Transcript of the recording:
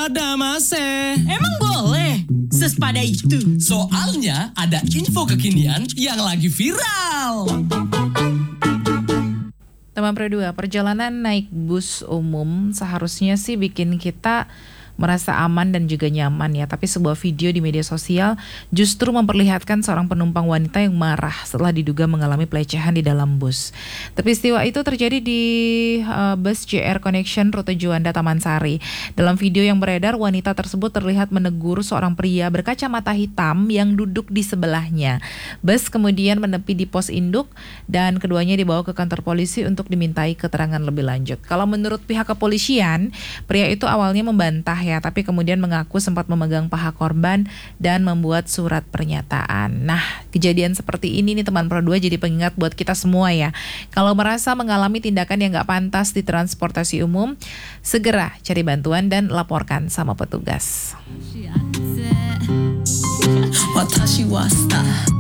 waspada Mase. Emang boleh? Sespada itu? Soalnya ada info kekinian yang lagi viral. Teman Pro 2, perjalanan naik bus umum seharusnya sih bikin kita merasa aman dan juga nyaman ya. Tapi sebuah video di media sosial justru memperlihatkan seorang penumpang wanita yang marah setelah diduga mengalami pelecehan di dalam bus. Peristiwa itu terjadi di bus JR Connection rute Juanda Taman Sari. Dalam video yang beredar, wanita tersebut terlihat menegur seorang pria berkacamata hitam yang duduk di sebelahnya. Bus kemudian menepi di pos induk dan keduanya dibawa ke kantor polisi untuk dimintai keterangan lebih lanjut. Kalau menurut pihak kepolisian, pria itu awalnya membantah ya, tapi kemudian mengaku sempat memegang paha korban dan membuat surat pernyataan. Nah, kejadian seperti ini nih teman Pro 2 jadi pengingat buat kita semua ya. Kalau merasa mengalami tindakan yang gak pantas di transportasi umum, segera cari bantuan dan laporkan sama petugas. Watashi wa star.